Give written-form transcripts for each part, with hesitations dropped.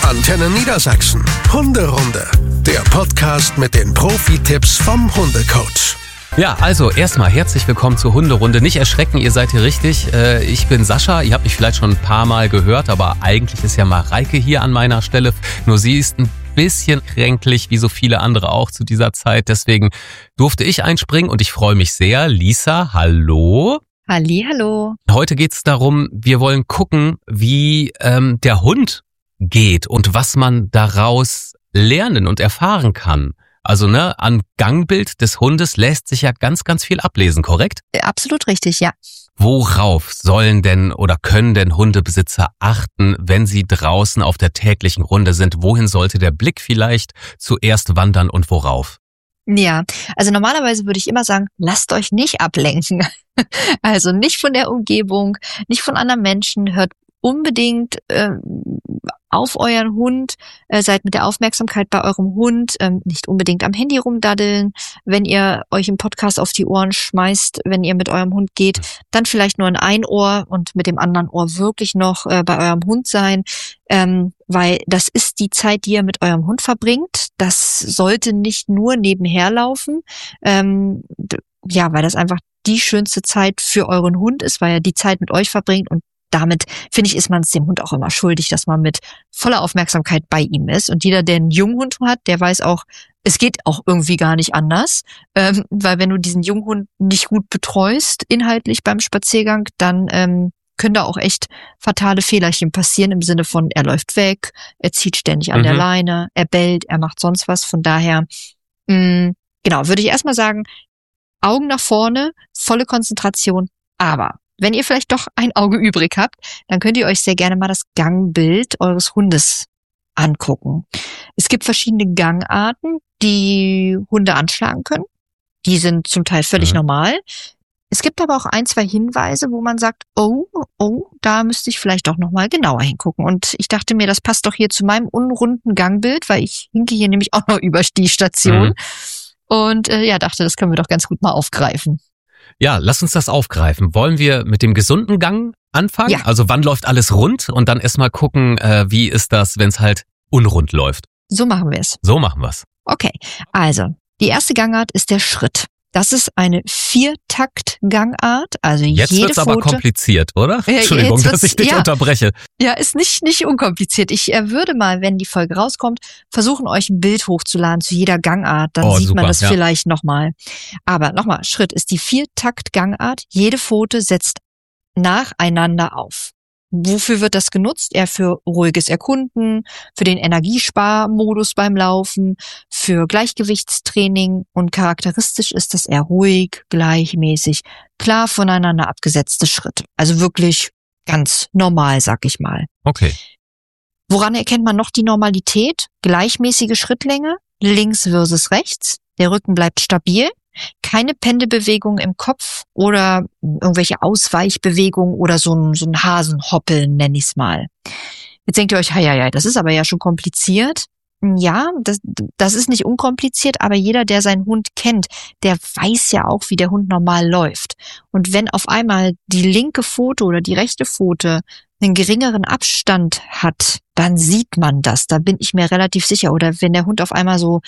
Antenne Niedersachsen. Hunderunde. Der Podcast mit den Profi-Tipps vom Hundecoach. Ja, also erstmal herzlich willkommen zur Hunderunde. Nicht erschrecken, ihr seid hier richtig. Ich bin Sascha, ihr habt mich vielleicht schon ein paar Mal gehört, aber eigentlich ist ja Mareike hier an meiner Stelle. Nur sie ist ein bisschen kränklich, wie so viele andere auch zu dieser Zeit. Deswegen durfte ich einspringen und ich freue mich sehr. Lisa, hallo. Hallihallo. Heute geht's darum, wir wollen gucken, wie der Hund geht und was man daraus lernen und erfahren kann. Also an Gangbild des Hundes lässt sich ja ganz, ganz viel ablesen, korrekt? Absolut richtig, ja. Worauf sollen denn oder können denn Hundebesitzer achten, wenn sie draußen auf der täglichen Runde sind? Wohin sollte der Blick vielleicht zuerst wandern und worauf? Ja, also normalerweise würde ich immer sagen, lasst euch nicht ablenken. Also nicht von der Umgebung, nicht von anderen Menschen, hört unbedingt auf euren Hund, seid mit der Aufmerksamkeit bei eurem Hund, nicht unbedingt am Handy rumdaddeln. Wenn ihr euch einen Podcast auf die Ohren schmeißt, wenn ihr mit eurem Hund geht, dann vielleicht nur in ein Ohr und mit dem anderen Ohr wirklich noch bei eurem Hund sein, weil das ist die Zeit, die ihr mit eurem Hund verbringt. Das sollte nicht nur nebenher laufen, weil das einfach die schönste Zeit für euren Hund ist, weil er die Zeit mit euch verbringt und damit, finde ich, ist man es dem Hund auch immer schuldig, dass man mit voller Aufmerksamkeit bei ihm ist. Und jeder, der einen Junghund hat, der weiß auch, es geht auch irgendwie gar nicht anders. Weil wenn du diesen Junghund nicht gut betreust, inhaltlich beim Spaziergang, dann können da auch echt fatale Fehlerchen passieren im Sinne von, er läuft weg, er zieht ständig an der Leine, er bellt, er macht sonst was. Von daher, würde ich erstmal sagen, Augen nach vorne, volle Konzentration, aber wenn ihr vielleicht doch ein Auge übrig habt, dann könnt ihr euch sehr gerne mal das Gangbild eures Hundes angucken. Es gibt verschiedene Gangarten, die Hunde anschlagen können. Die sind zum Teil völlig normal. Es gibt aber auch ein, zwei Hinweise, wo man sagt, oh, da müsste ich vielleicht doch nochmal genauer hingucken. Und ich dachte mir, das passt doch hier zu meinem unrunden Gangbild, weil ich hinke hier nämlich auch noch über die Station. Und dachte, das können wir doch ganz gut mal aufgreifen. Ja, lass uns das aufgreifen. Wollen wir mit dem gesunden Gang anfangen? Ja. Also wann läuft alles rund? Und dann erstmal gucken, wie ist das, wenn es halt unrund läuft? So machen wir es. So machen wir's. Okay, also die erste Gangart ist der Schritt. Das ist eine Viertakt-Gangart. Also jetzt jede wird's aber Pfote, kompliziert, oder? Entschuldigung, dass ich dich unterbreche. Ja, ist nicht unkompliziert. Ich würde mal, wenn die Folge rauskommt, versuchen, euch ein Bild hochzuladen zu jeder Gangart. Dann sieht man das vielleicht nochmal. Aber nochmal, Schritt ist die Viertakt-Gangart. Jede Pfote setzt nacheinander auf. Wofür wird das genutzt? Eher für ruhiges Erkunden, für den Energiesparmodus beim Laufen, für Gleichgewichtstraining und charakteristisch ist das eher ruhig, gleichmäßig, klar voneinander abgesetzte Schritte. Also wirklich ganz normal, sag ich mal. Okay. Woran erkennt man noch die Normalität? Gleichmäßige Schrittlänge, links versus rechts, der Rücken bleibt stabil. Keine Pendelbewegung im Kopf oder irgendwelche Ausweichbewegungen oder so ein Hasenhoppeln, nenn ich's mal. Jetzt denkt ihr euch, das ist aber ja schon kompliziert. Ja, das ist nicht unkompliziert, aber jeder, der seinen Hund kennt, der weiß ja auch, wie der Hund normal läuft. Und wenn auf einmal die linke Pfote oder die rechte Pfote einen geringeren Abstand hat, dann sieht man das. Da bin ich mir relativ sicher. Oder wenn der Hund auf einmal so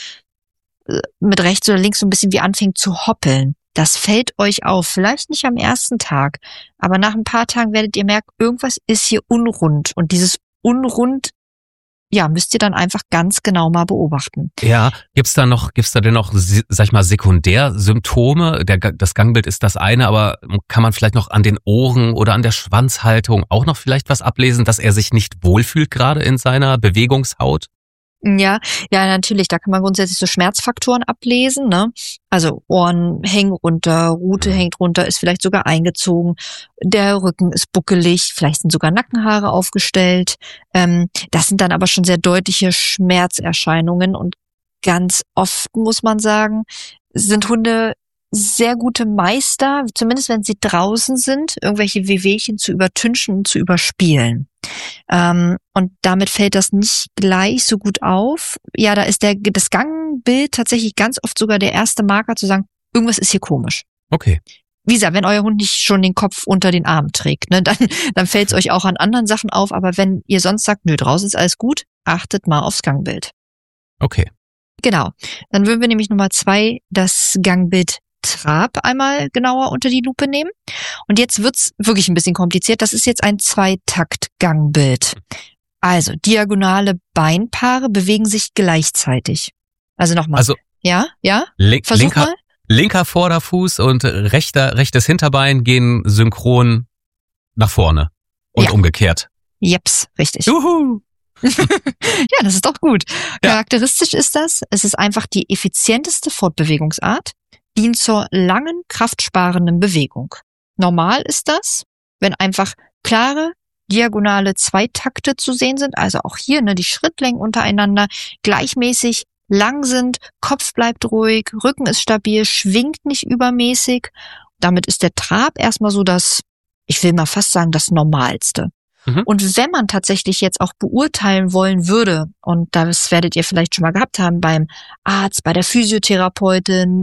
mit rechts oder links so ein bisschen wie anfängt zu hoppeln. Das fällt euch auf. Vielleicht nicht am ersten Tag, aber nach ein paar Tagen werdet ihr merken, irgendwas ist hier unrund. Und dieses unrund, müsst ihr dann einfach ganz genau mal beobachten. Ja, gibt's da denn noch, sag ich mal, Sekundärsymptome? Das Gangbild ist das eine, aber kann man vielleicht noch an den Ohren oder an der Schwanzhaltung auch noch vielleicht was ablesen, dass er sich nicht wohlfühlt gerade in seiner Bewegungshaut? Ja, natürlich, da kann man grundsätzlich so Schmerzfaktoren ablesen, ne? Also Ohren hängen runter, Rute hängt runter, ist vielleicht sogar eingezogen, der Rücken ist buckelig, vielleicht sind sogar Nackenhaare aufgestellt. Das sind dann aber schon sehr deutliche Schmerzerscheinungen und ganz oft, muss man sagen, sind Hunde sehr gute Meister, zumindest wenn sie draußen sind, irgendwelche Wehwehchen zu übertünchen und zu überspielen. Und damit fällt das nicht gleich so gut auf. Ja, da ist das Gangbild tatsächlich ganz oft sogar der erste Marker zu sagen, irgendwas ist hier komisch. Okay. Wie gesagt, wenn euer Hund nicht schon den Kopf unter den Arm trägt, ne, dann fällt es euch auch an anderen Sachen auf. Aber wenn ihr sonst sagt, nö, draußen ist alles gut, achtet mal aufs Gangbild. Okay. Genau. Dann würden wir nämlich Nummer 2 das Gangbild Trab einmal genauer unter die Lupe nehmen. Und jetzt wird's wirklich ein bisschen kompliziert. Das ist jetzt ein Zweitakt-Gangbild. Also diagonale Beinpaare bewegen sich gleichzeitig. Also nochmal. Also ja? Versuch mal. Linker Vorderfuß und rechtes Hinterbein gehen synchron nach vorne und umgekehrt. Jeps, richtig. Juhu! Ja, das ist doch gut. Ja. Charakteristisch ist das, es ist einfach die effizienteste Fortbewegungsart, dient zur langen, kraftsparenden Bewegung. Normal ist das, wenn einfach klare, diagonale Zweitakte zu sehen sind, also auch hier die Schrittlängen untereinander gleichmäßig lang sind, Kopf bleibt ruhig, Rücken ist stabil, schwingt nicht übermäßig. Damit ist der Trab erstmal so das, ich will mal fast sagen, das Normalste. Und wenn man tatsächlich jetzt auch beurteilen wollen würde, und das werdet ihr vielleicht schon mal gehabt haben beim Arzt, bei der Physiotherapeutin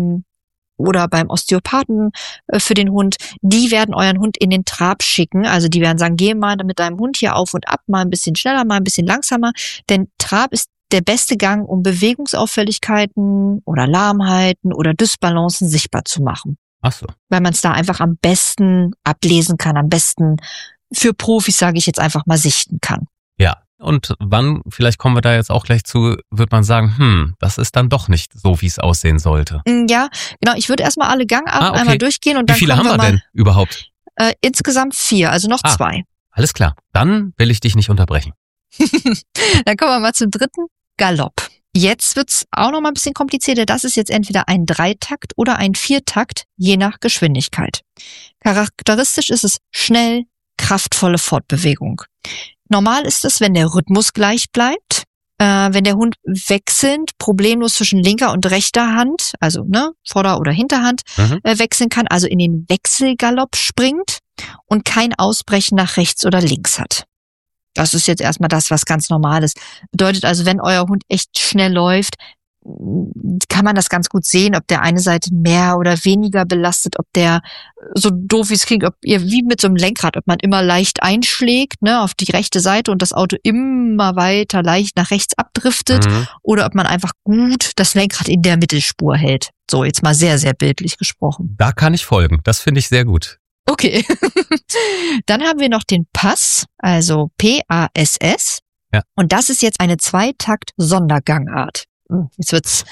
oder beim Osteopathen für den Hund, die werden euren Hund in den Trab schicken. Also die werden sagen, geh mal mit deinem Hund hier auf und ab, mal ein bisschen schneller, mal ein bisschen langsamer. Denn Trab ist der beste Gang, um Bewegungsauffälligkeiten oder Lahmheiten oder Dysbalancen sichtbar zu machen. Ach so. Weil man es da einfach am besten ablesen kann, am besten für Profis, sage ich jetzt einfach mal, sichten kann. Ja, und wann, vielleicht kommen wir da jetzt auch gleich zu, wird man sagen, das ist dann doch nicht so, wie es aussehen sollte. Ja, genau. Ich würde erstmal alle Gangarten einmal durchgehen und dann wie viele kommen haben wir denn überhaupt? Insgesamt 4, also noch 2. Alles klar, dann will ich dich nicht unterbrechen. Dann kommen wir mal zum 3. Galopp. Jetzt wird's auch noch mal ein bisschen komplizierter. Das ist jetzt entweder ein 3-Takt oder ein 4-Takt, je nach Geschwindigkeit. Charakteristisch ist es schnell, kraftvolle Fortbewegung. Normal ist es, wenn der Rhythmus gleich bleibt, wenn der Hund wechselnd problemlos zwischen linker und rechter Hand, also Vorder- oder Hinterhand, wechseln kann, also in den Wechselgalopp springt und kein Ausbrechen nach rechts oder links hat. Das ist jetzt erstmal das, was ganz normal ist. Bedeutet also, wenn euer Hund echt schnell läuft, kann man das ganz gut sehen, ob der eine Seite mehr oder weniger belastet, ob der, so doof wie es klingt, ob ihr wie mit so einem Lenkrad, ob man immer leicht einschlägt, auf die rechte Seite und das Auto immer weiter leicht nach rechts abdriftet, oder ob man einfach gut das Lenkrad in der Mittelspur hält. So, jetzt mal sehr, sehr bildlich gesprochen. Da kann ich folgen. Das finde ich sehr gut. Okay. Dann haben wir noch den Pass, also PASS. Ja. Und das ist jetzt eine Zweitakt-Sondergangart. Jetzt wird's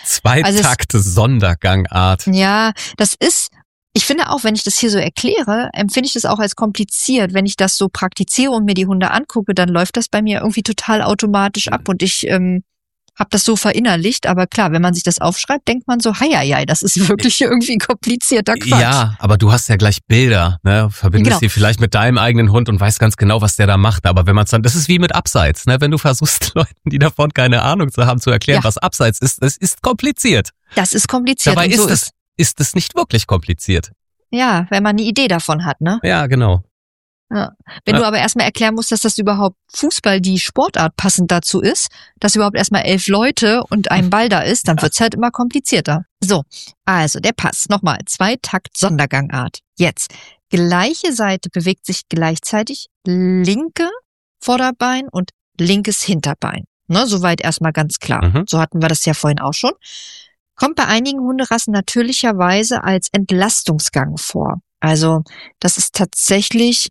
Zweitakt-Sondergangart. Ja, das ist, ich finde auch, wenn ich das hier so erkläre, empfinde ich das auch als kompliziert. Wenn ich das so praktiziere und mir die Hunde angucke, dann läuft das bei mir irgendwie total automatisch ab und ich habe das so verinnerlicht. Aber klar, wenn man sich das aufschreibt, denkt man so, hei, das ist wirklich irgendwie komplizierter Quatsch. Ja, aber du hast ja gleich Bilder, verbindest die vielleicht mit deinem eigenen Hund und weißt ganz genau, was der da macht. Aber wenn man es dann, das ist wie mit Abseits, wenn du versuchst, Leuten, die davon keine Ahnung zu haben, zu erklären, was Abseits ist, das ist kompliziert. Das ist kompliziert. Dabei und ist es nicht wirklich kompliziert. Ja, wenn man eine Idee davon hat, Ja, genau. Ja. Wenn du aber erstmal erklären musst, dass das überhaupt Fußball die Sportart passend dazu ist, dass überhaupt erstmal 11 Leute und ein Ball da ist, dann wird's halt immer komplizierter. So, also der Pass. Nochmal, 2-Takt-Sondergangart. Jetzt, gleiche Seite bewegt sich gleichzeitig linke Vorderbein und linkes Hinterbein. Soweit erstmal ganz klar. So hatten wir das ja vorhin auch schon. Kommt bei einigen Hunderassen natürlicherweise als Entlastungsgang vor. Also das ist tatsächlich,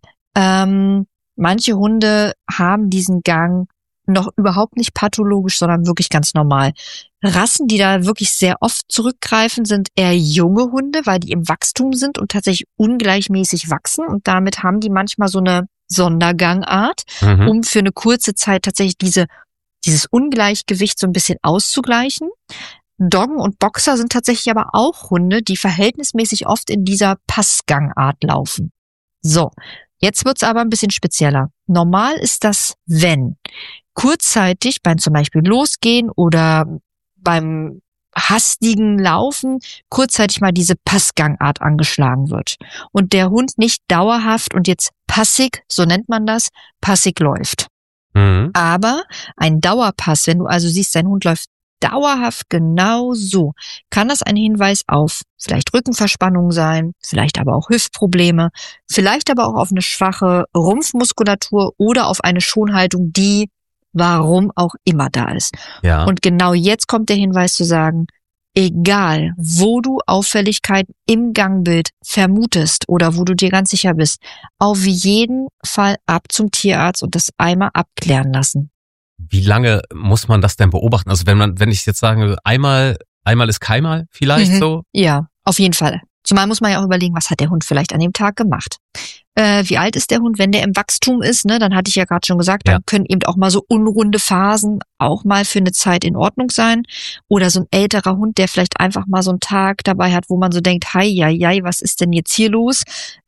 manche Hunde haben diesen Gang noch überhaupt nicht pathologisch, sondern wirklich ganz normal. Rassen, die da wirklich sehr oft zurückgreifen, sind eher junge Hunde, weil die im Wachstum sind und tatsächlich ungleichmäßig wachsen. Und damit haben die manchmal so eine Sondergangart, um für eine kurze Zeit tatsächlich dieses Ungleichgewicht so ein bisschen auszugleichen. Doggen und Boxer sind tatsächlich aber auch Hunde, die verhältnismäßig oft in dieser Passgangart laufen. So, jetzt wird's aber ein bisschen spezieller. Normal ist das, wenn kurzzeitig beim zum Beispiel Losgehen oder beim hastigen Laufen kurzzeitig mal diese Passgangart angeschlagen wird und der Hund nicht dauerhaft und jetzt passig, so nennt man das, passig läuft. Aber ein Dauerpass, wenn du also siehst, dein Hund läuft dauerhaft genau so, kann das ein Hinweis auf vielleicht Rückenverspannung sein, vielleicht aber auch Hüftprobleme, vielleicht aber auch auf eine schwache Rumpfmuskulatur oder auf eine Schonhaltung, die warum auch immer da ist. Ja. Und genau jetzt kommt der Hinweis zu sagen, egal, wo du Auffälligkeiten im Gangbild vermutest oder wo du dir ganz sicher bist, auf jeden Fall ab zum Tierarzt und das einmal abklären lassen. Wie lange muss man das denn beobachten? Also wenn ich jetzt sage, einmal ist keinmal vielleicht so? Ja, auf jeden Fall. Zumal muss man ja auch überlegen, was hat der Hund vielleicht an dem Tag gemacht? Wie alt ist der Hund, wenn der im Wachstum ist? Ne? Dann hatte ich ja gerade schon gesagt, dann können eben auch mal so unrunde Phasen auch mal für eine Zeit in Ordnung sein. Oder so ein älterer Hund, der vielleicht einfach mal so einen Tag dabei hat, wo man so denkt, hei, was ist denn jetzt hier los?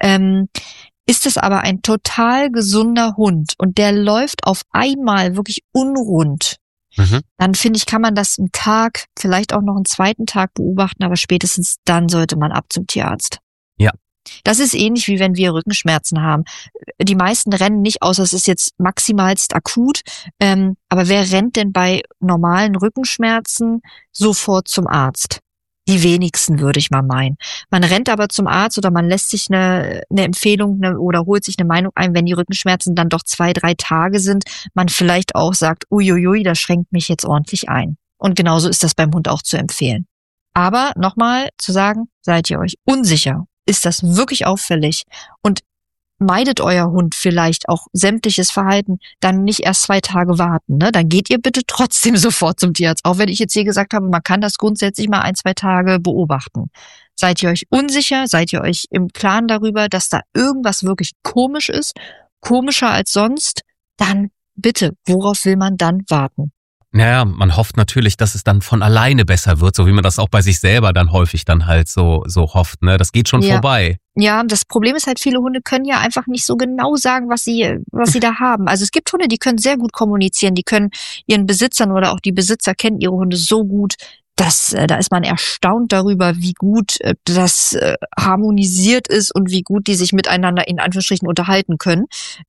Ist es aber ein total gesunder Hund und der läuft auf einmal wirklich unrund, dann finde ich, kann man das einen Tag, vielleicht auch noch einen zweiten Tag beobachten, aber spätestens dann sollte man ab zum Tierarzt. Ja. Das ist ähnlich wie wenn wir Rückenschmerzen haben. Die meisten rennen nicht, außer es ist jetzt maximalst akut. Aber wer rennt denn bei normalen Rückenschmerzen sofort zum Arzt? Die wenigsten, würde ich mal meinen. Man rennt aber zum Arzt oder man lässt sich eine Empfehlung oder holt sich eine Meinung ein, wenn die Rückenschmerzen dann doch 2-3 Tage sind, man vielleicht auch sagt, uiuiui, das schränkt mich jetzt ordentlich ein. Und genauso ist das beim Hund auch zu empfehlen. Aber nochmal zu sagen, seid ihr euch unsicher? Ist das wirklich auffällig? Und meidet euer Hund vielleicht auch sämtliches Verhalten, dann nicht erst 2 Tage warten. Ne? Dann geht ihr bitte trotzdem sofort zum Tierarzt. Auch wenn ich jetzt hier gesagt habe, man kann das grundsätzlich mal 1-2 Tage beobachten. Seid ihr euch unsicher? Seid ihr euch im Klaren darüber, dass da irgendwas wirklich komisch ist? Komischer als sonst? Dann bitte, worauf will man dann warten? Naja, man hofft natürlich, dass es dann von alleine besser wird, so wie man das auch bei sich selber dann häufig dann halt so hofft. Ne? Das geht schon vorbei. Ja, das Problem ist halt, viele Hunde können ja einfach nicht so genau sagen, was sie da haben. Also es gibt Hunde, die können sehr gut kommunizieren, die können ihren Besitzern oder auch die Besitzer kennen ihre Hunde so gut, dass da ist man erstaunt darüber, wie gut das harmonisiert ist und wie gut die sich miteinander in Anführungsstrichen unterhalten können.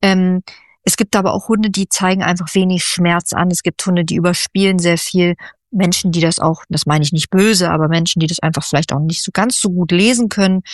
Es gibt aber auch Hunde, die zeigen einfach wenig Schmerz an. Es gibt Hunde, die überspielen sehr viel. Menschen, die das auch, das meine ich nicht böse, aber Menschen, die das einfach vielleicht auch nicht so ganz so gut lesen können.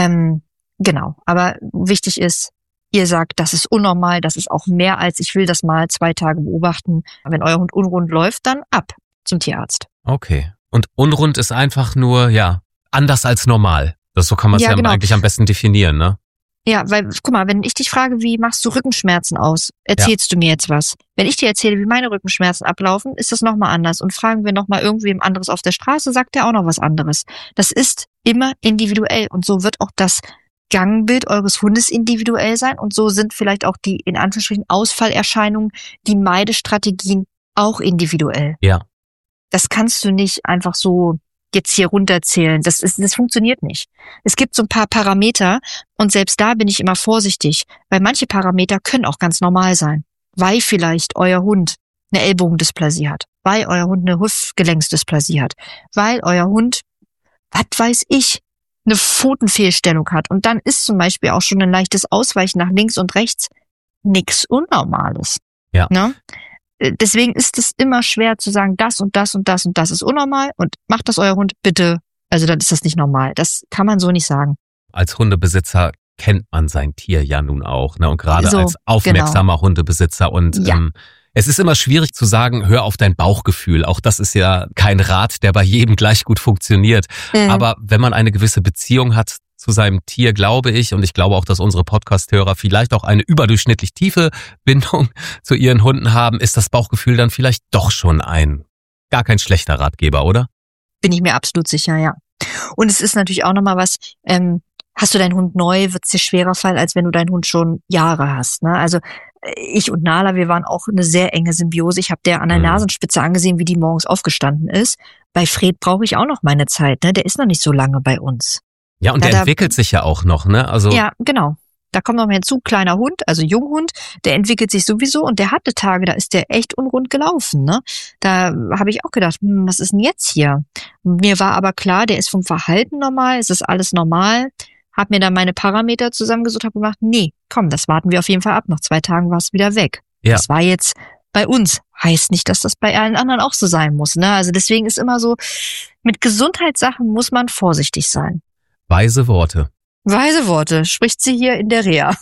Genau. Aber wichtig ist, ihr sagt, das ist unnormal, das ist auch mehr als, ich will das mal 2 Tage beobachten. Wenn euer Hund unrund läuft, dann ab zum Tierarzt. Okay. Und unrund ist einfach nur, anders als normal. So kann man es genau. Eigentlich am besten definieren, ne? Ja, weil, guck mal, wenn ich dich frage, wie machst du Rückenschmerzen aus, erzählst du mir jetzt was. Wenn ich dir erzähle, wie meine Rückenschmerzen ablaufen, ist das nochmal anders. Und fragen wir nochmal irgendwem anderes auf der Straße, sagt der auch noch was anderes. Das ist immer individuell und so wird auch das Gangbild eures Hundes individuell sein und so sind vielleicht auch die, in Anführungsstrichen, Ausfallerscheinungen, die Meidestrategien auch individuell. Ja. Das kannst du nicht einfach so jetzt hier runterzählen. Das funktioniert nicht. Es gibt so ein paar Parameter und selbst da bin ich immer vorsichtig, weil manche Parameter können auch ganz normal sein, weil vielleicht euer Hund eine Ellbogendysplasie hat, weil euer Hund eine Hüftgelenksdysplasie hat, weil euer Hund, was weiß ich, eine Pfotenfehlstellung hat und dann ist zum Beispiel auch schon ein leichtes Ausweichen nach links und rechts nichts Unnormales. Ja. Ne? Deswegen ist es immer schwer zu sagen, das und das und das und das ist unnormal und macht das euer Hund bitte, also dann ist das nicht normal. Das kann man so nicht sagen. Als Hundebesitzer kennt man sein Tier ja nun auch, ne? Und gerade als aufmerksamer Hundebesitzer und es ist immer schwierig zu sagen, hör auf dein Bauchgefühl. Auch das ist ja kein Rat, der bei jedem gleich gut funktioniert. Aber wenn man eine gewisse Beziehung hat zu seinem Tier, glaube ich, und ich glaube auch, dass unsere Podcast-Hörer vielleicht auch eine überdurchschnittlich tiefe Bindung zu ihren Hunden haben, ist das Bauchgefühl dann vielleicht doch schon gar kein schlechter Ratgeber, oder? Bin ich mir absolut sicher, ja. Und es ist natürlich auch nochmal was, hast du deinen Hund neu, wird es dir schwerer fallen, als wenn du deinen Hund schon Jahre hast. Ne? Also ich und Nala, wir waren auch eine sehr enge Symbiose. Ich habe der an der Nasenspitze angesehen, wie die morgens aufgestanden ist. Bei Fred brauche ich auch noch meine Zeit. Ne? Der ist noch nicht so lange bei uns. Ja, und der entwickelt sich ja auch noch, ne? Also ja, genau. Da kommt noch mal hinzu, kleiner Hund, also Junghund, der entwickelt sich sowieso und der hatte Tage, da ist der echt unrund gelaufen, ne? Da habe ich auch gedacht, was ist denn jetzt hier? Mir war aber klar, der ist vom Verhalten normal, es ist alles normal. Hab mir dann meine Parameter zusammengesucht, habe gemacht, nee, komm, das warten wir auf jeden Fall ab. Nach 2 Tagen war es wieder weg. Ja. Das war jetzt bei uns. Heißt nicht, dass das bei allen anderen auch so sein muss, ne? Also deswegen ist immer so, mit Gesundheitssachen muss man vorsichtig sein. Weise Worte. Weise Worte, spricht sie hier in der Reha.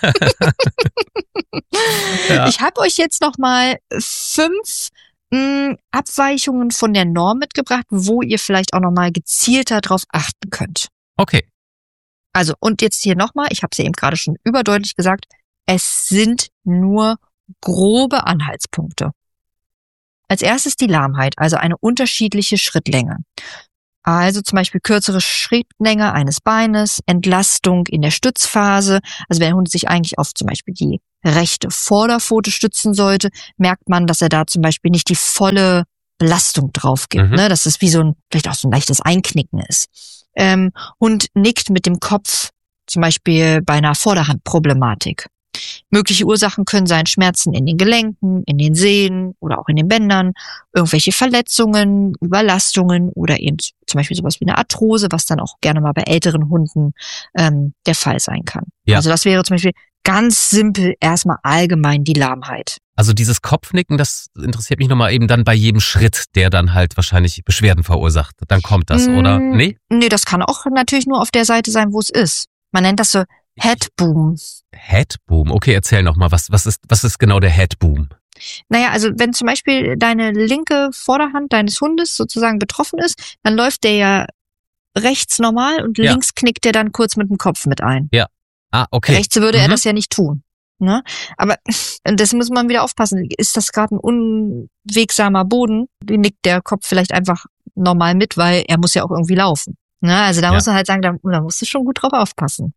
Ja. Ich habe euch jetzt nochmal 5 Abweichungen von der Norm mitgebracht, wo ihr vielleicht auch nochmal gezielter drauf achten könnt. Okay. Also, und jetzt hier nochmal, ich habe es ja eben gerade schon überdeutlich gesagt, es sind nur grobe Anhaltspunkte. Als erstes die Lahmheit, also eine unterschiedliche Schrittlänge. Also zum Beispiel kürzere Schrittlänge eines Beines, Entlastung in der Stützphase. Also wenn der Hund sich eigentlich auf zum Beispiel die rechte Vorderpfote stützen sollte, merkt man, dass er da zum Beispiel nicht die volle Belastung drauf gibt, ne? Dass es wie vielleicht auch so ein leichtes Einknicken ist. Hund nickt mit dem Kopf, zum Beispiel bei einer Vorderhandproblematik. Mögliche Ursachen können sein Schmerzen in den Gelenken, in den Sehnen oder auch in den Bändern, irgendwelche Verletzungen, Überlastungen oder eben zum Beispiel sowas wie eine Arthrose, was dann auch gerne mal bei älteren Hunden der Fall sein kann. Ja. Also das wäre zum Beispiel ganz simpel erstmal allgemein die Lahmheit. Also dieses Kopfnicken, das interessiert mich nochmal eben dann bei jedem Schritt, der dann halt wahrscheinlich Beschwerden verursacht. Dann kommt das, oder? Nee? Nee, das kann auch natürlich nur auf der Seite sein, wo es ist. Man nennt das so Headboom. Headboom, okay, erzähl nochmal, was ist genau der Headboom? Naja, also wenn zum Beispiel deine linke Vorderhand deines Hundes sozusagen betroffen ist, dann läuft der ja rechts normal und links knickt der dann kurz mit dem Kopf mit ein. Ja. Ah, okay. Rechts würde er das ja nicht tun. Ne? Aber das muss man wieder aufpassen. Ist das gerade ein unwegsamer Boden, nickt der Kopf vielleicht einfach normal mit, weil er muss ja auch irgendwie laufen. Ne? Also da muss man halt sagen, da musst du schon gut drauf aufpassen.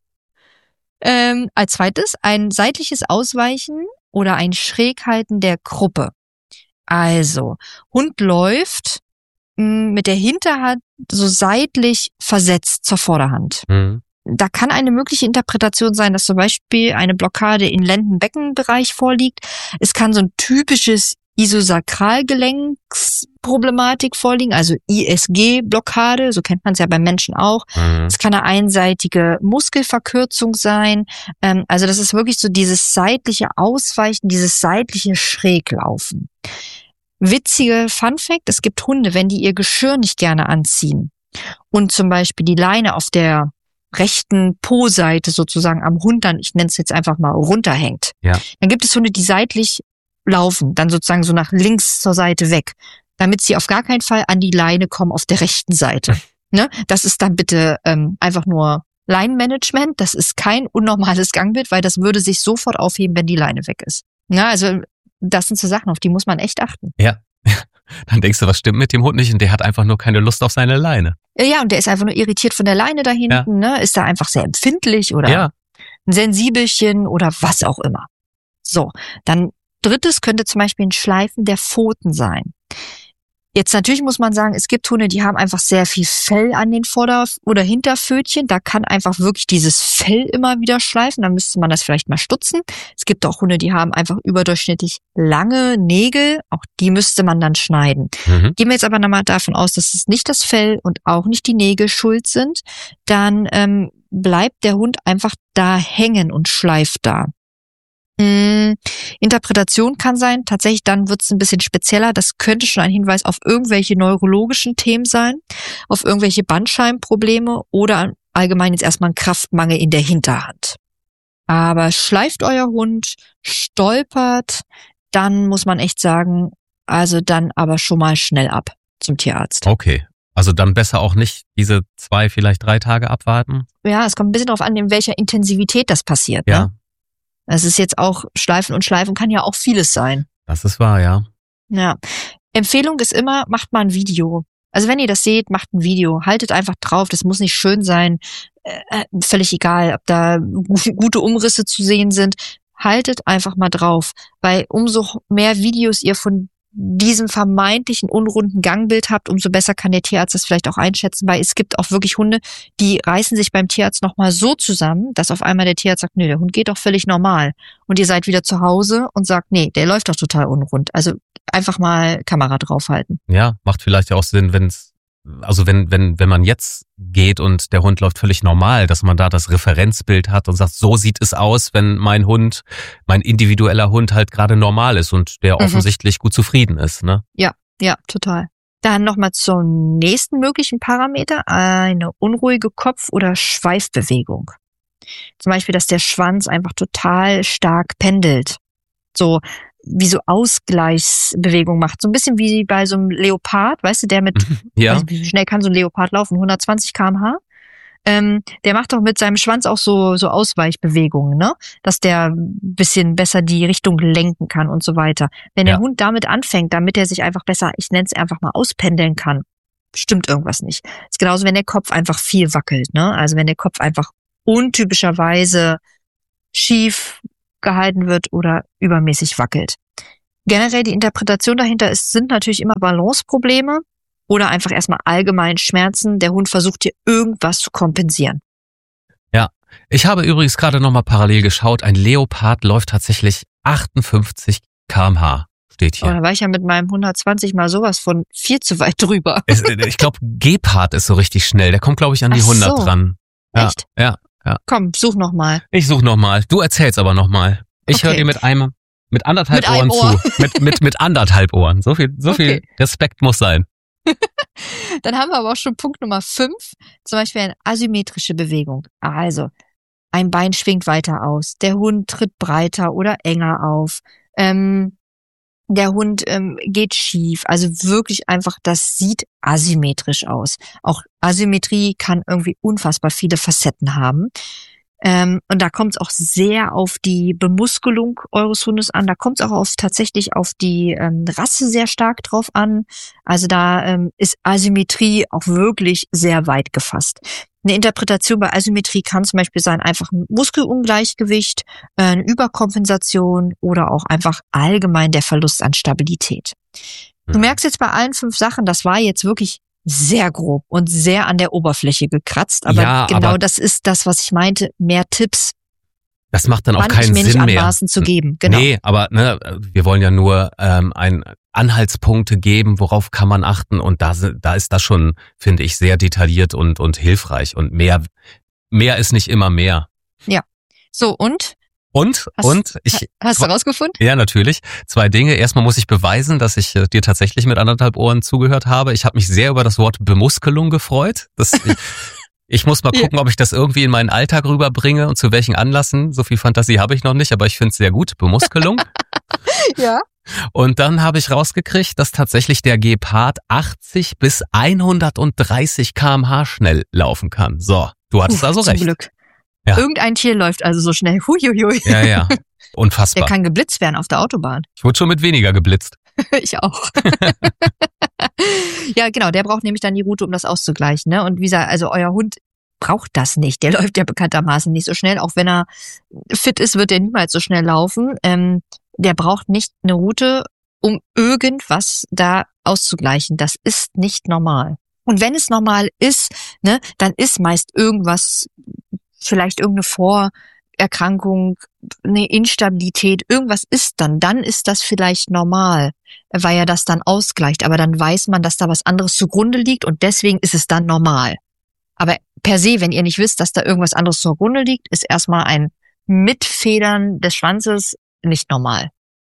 Als zweites ein seitliches Ausweichen oder ein Schräghalten der Kruppe. Also, Hund läuft mit der Hinterhand so seitlich versetzt zur Vorderhand. Da kann eine mögliche Interpretation sein, dass zum Beispiel eine Blockade im Lendenbeckenbereich vorliegt. Es kann so ein typisches Isosakralgelenksproblematik vorliegen, also ISG-Blockade, so kennt man es ja beim Menschen auch. Es kann eine einseitige Muskelverkürzung sein. Also das ist wirklich so dieses seitliche Ausweichen, dieses seitliche Schräglaufen. Witzige Funfact, es gibt Hunde, wenn die ihr Geschirr nicht gerne anziehen und zum Beispiel die Leine auf der rechten Po-Seite sozusagen am Hund dann, ich nenne es jetzt einfach mal, runterhängt. Ja. Dann gibt es Hunde, die seitlich laufen, dann sozusagen so nach links zur Seite weg, damit sie auf gar keinen Fall an die Leine kommen auf der rechten Seite. Ne? Das ist dann bitte einfach nur Leinenmanagement, das ist kein unnormales Gangbild, weil das würde sich sofort aufheben, wenn die Leine weg ist. Ja, also das sind so Sachen, auf die muss man echt achten. Ja. Dann denkst du, was stimmt mit dem Hund nicht und der hat einfach nur keine Lust auf seine Leine. Ja, und der ist einfach nur irritiert von der Leine da hinten, ne? Ist da einfach sehr empfindlich oder ein Sensibelchen oder was auch immer. So, dann drittes könnte zum Beispiel ein Schleifen der Pfoten sein. Jetzt natürlich muss man sagen, es gibt Hunde, die haben einfach sehr viel Fell an den Vorder- oder Hinterpfötchen. Da kann einfach wirklich dieses Fell immer wieder schleifen. Dann müsste man das vielleicht mal stutzen. Es gibt auch Hunde, die haben einfach überdurchschnittlich lange Nägel. Auch die müsste man dann schneiden. Gehen wir jetzt aber nochmal davon aus, dass es nicht das Fell und auch nicht die Nägel schuld sind. Dann bleibt der Hund einfach da hängen und schleift da. Interpretation kann sein, tatsächlich dann wird es ein bisschen spezieller, das könnte schon ein Hinweis auf irgendwelche neurologischen Themen sein, auf irgendwelche Bandscheibenprobleme oder allgemein jetzt erstmal ein Kraftmangel in der Hinterhand. Aber schleift euer Hund, stolpert, dann muss man echt sagen, also dann aber schon mal schnell ab zum Tierarzt. Okay. Also dann besser auch nicht diese 2, vielleicht 3 Tage abwarten? Ja, es kommt ein bisschen darauf an, in welcher Intensivität das passiert. Ja. Ne? Es ist jetzt auch Schleifen und Schleifen kann ja auch vieles sein. Das ist wahr, ja. Ja. Empfehlung ist immer, macht mal ein Video. Also wenn ihr das seht, macht ein Video. Haltet einfach drauf. Das muss nicht schön sein. Völlig egal, ob da gute Umrisse zu sehen sind. Haltet einfach mal drauf. Weil umso mehr Videos ihr von diesem vermeintlichen unrunden Gangbild habt, umso besser kann der Tierarzt das vielleicht auch einschätzen, weil es gibt auch wirklich Hunde, die reißen sich beim Tierarzt nochmal so zusammen, dass auf einmal der Tierarzt sagt, nee, der Hund geht doch völlig normal. Und ihr seid wieder zu Hause und sagt, nee, der läuft doch total unrund. Also einfach mal Kamera draufhalten. Ja, macht vielleicht ja auch Sinn, wenn man jetzt geht und der Hund läuft völlig normal, dass man da das Referenzbild hat und sagt, so sieht es aus, wenn mein individueller Hund halt gerade normal ist und der offensichtlich gut zufrieden ist, ne? Ja, total. Dann nochmal zum nächsten möglichen Parameter, eine unruhige Kopf- oder Schweifbewegung. Zum Beispiel, dass der Schwanz einfach total stark pendelt. So wie so Ausgleichsbewegung macht. So ein bisschen wie bei so einem Leopard, weißt du, der mit, Ja. wie schnell kann so ein Leopard laufen? 120 km/h? Der macht doch mit seinem Schwanz auch so Ausweichbewegungen, ne? Dass der ein bisschen besser die Richtung lenken kann und so weiter. Wenn der Hund damit anfängt, damit er sich einfach besser, ich nenne es einfach mal, auspendeln kann, stimmt irgendwas nicht. Ist genauso, wenn der Kopf einfach viel wackelt, ne? Also wenn der Kopf einfach untypischerweise schief gehalten wird oder übermäßig wackelt. Generell die Interpretation dahinter sind natürlich immer Balanceprobleme oder einfach erstmal allgemein Schmerzen. Der Hund versucht hier irgendwas zu kompensieren. Ja, ich habe übrigens gerade nochmal parallel geschaut. Ein Leopard läuft tatsächlich 58 km/h, steht hier. Aber da war ich ja mit meinem 120 mal sowas von viel zu weit drüber. Ich glaube, Gepard ist so richtig schnell. Der kommt, glaube ich, an die 100 dran. Ja, echt? Ja. Komm, such noch mal. Ich suche nochmal. Du erzählst aber nochmal. Ich höre dir mit anderthalb Ohren zu. Mit anderthalb Ohren. So viel Respekt muss sein. Dann haben wir aber auch schon Punkt Nummer 5. Zum Beispiel eine asymmetrische Bewegung. Also, ein Bein schwingt weiter aus. Der Hund tritt breiter oder enger auf. Der Hund geht schief. Also wirklich einfach, das sieht asymmetrisch aus. Auch Asymmetrie kann irgendwie unfassbar viele Facetten haben. Und da kommt es auch sehr auf die Bemuskelung eures Hundes an. Da kommt es auch tatsächlich auf die Rasse sehr stark drauf an. Also da ist Asymmetrie auch wirklich sehr weit gefasst. Eine Interpretation bei Asymmetrie kann zum Beispiel sein, einfach ein Muskelungleichgewicht, eine Überkompensation oder auch einfach allgemein der Verlust an Stabilität. Du merkst jetzt bei allen 5 Sachen, das war jetzt wirklich sehr grob und sehr an der Oberfläche gekratzt. Aber das ist das, was ich meinte. Mehr Tipps. Das macht dann auch keinen Sinn mehr. Nicht anmaßen zu geben. Genau. Nee, aber wir wollen ja nur Anhaltspunkte geben, worauf kann man achten. Und da ist das schon, finde ich, sehr detailliert und hilfreich. Und mehr ist nicht immer mehr. Ja. So, und? Hast du rausgefunden? Ja, natürlich. 2 Dinge. Erstmal muss ich beweisen, dass ich dir tatsächlich mit anderthalb Ohren zugehört habe. Ich habe mich sehr über das Wort Bemuskelung gefreut. Ich muss mal gucken, ob ich das irgendwie in meinen Alltag rüberbringe und zu welchen Anlassen. So viel Fantasie habe ich noch nicht, aber ich finde es sehr gut. Bemuskelung. Ja. Und dann habe ich rausgekriegt, dass tatsächlich der Gepard 80 bis 130 km/h schnell laufen kann. So, du hattest also recht. Zum Glück. Ja. Irgendein Tier läuft also so schnell. Huiuiui. Ja. Unfassbar. Der kann geblitzt werden auf der Autobahn. Ich wurde schon mit weniger geblitzt. Ich auch. Ja, genau. Der braucht nämlich dann die Route, um das auszugleichen. Ne? Und wie gesagt, also euer Hund braucht das nicht. Der läuft ja bekanntermaßen nicht so schnell. Auch wenn er fit ist, wird er niemals so schnell laufen. Der braucht nicht eine Route, um irgendwas da auszugleichen. Das ist nicht normal. Und wenn es normal ist, ne, dann ist meist irgendwas, vielleicht irgendeine Vorerkrankung, eine Instabilität, irgendwas ist dann ist das vielleicht normal, weil er das dann ausgleicht. Aber dann weiß man, dass da was anderes zugrunde liegt und deswegen ist es dann normal. Aber per se, wenn ihr nicht wisst, dass da irgendwas anderes zugrunde liegt, ist erstmal ein Mitfedern des Schwanzes nicht normal.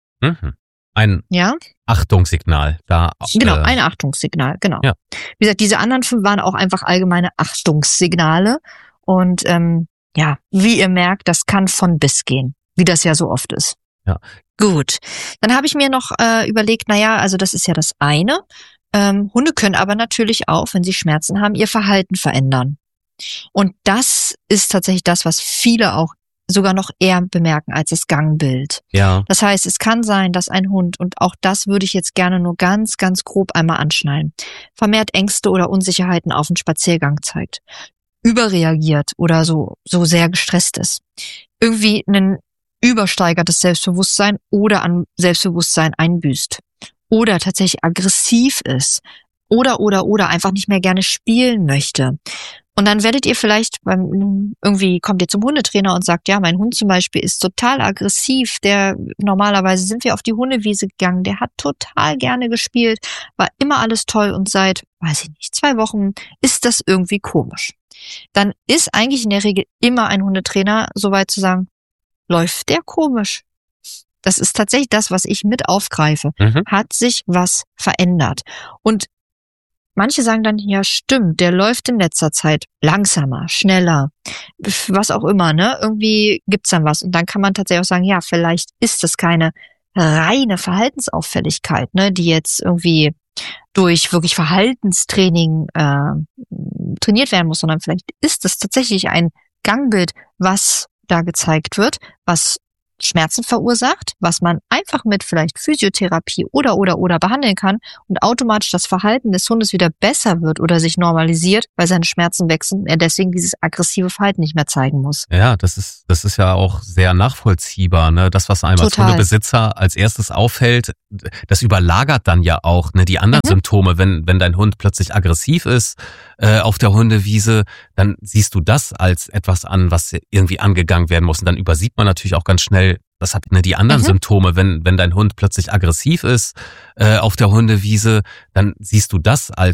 Ein Achtungssignal. Genau, ein Achtungssignal, genau. Ja. Wie gesagt, diese anderen 5 waren auch einfach allgemeine Achtungssignale. Und wie ihr merkt, das kann von bis gehen, wie das ja so oft ist. Ja. Gut, dann habe ich mir noch überlegt, also das ist ja das eine. Hunde können aber natürlich auch, wenn sie Schmerzen haben, ihr Verhalten verändern. Und das ist tatsächlich das, was viele auch sogar noch eher bemerken als das Gangbild. Ja. Das heißt, es kann sein, dass ein Hund, und auch das würde ich jetzt gerne nur ganz, ganz grob einmal anschneiden, vermehrt Ängste oder Unsicherheiten auf den Spaziergang zeigt, überreagiert oder so sehr gestresst ist, irgendwie ein übersteigertes Selbstbewusstsein oder an Selbstbewusstsein einbüßt oder tatsächlich aggressiv ist oder einfach nicht mehr gerne spielen möchte. Und dann werdet ihr vielleicht irgendwie kommt ihr zum Hundetrainer und sagt, ja, mein Hund zum Beispiel ist total aggressiv, normalerweise sind wir auf die Hundewiese gegangen, der hat total gerne gespielt, war immer alles toll und seit, 2 Wochen ist das irgendwie komisch. Dann ist eigentlich in der Regel immer ein Hundetrainer so weit zu sagen, läuft der komisch? Das ist tatsächlich das, was ich mit aufgreife. Hat sich was verändert? Und manche sagen dann, ja stimmt, der läuft in letzter Zeit langsamer, schneller, was auch immer, ne? Irgendwie gibt's dann was. Und dann kann man tatsächlich auch sagen, ja, vielleicht ist das keine reine Verhaltensauffälligkeit, ne, die jetzt irgendwie durch wirklich Verhaltenstraining trainiert werden muss, sondern vielleicht ist es tatsächlich ein Gangbild, was da gezeigt wird, was Schmerzen verursacht, was man einfach mit vielleicht Physiotherapie oder behandeln kann und automatisch das Verhalten des Hundes wieder besser wird oder sich normalisiert, weil seine Schmerzen wechseln und er deswegen dieses aggressive Verhalten nicht mehr zeigen muss. Ja, das ist ja auch sehr nachvollziehbar, ne? Das, was einem als Hundebesitzer als erstes auffällt, das überlagert dann ja auch, ne, die anderen Symptome. Wenn dein Hund plötzlich aggressiv ist auf der Hundewiese, dann siehst du das als etwas an, was irgendwie angegangen werden muss. Und dann übersieht man natürlich auch ganz schnell, das hat die anderen Symptome. Wenn dein Hund plötzlich aggressiv ist auf der Hundewiese, dann siehst du das als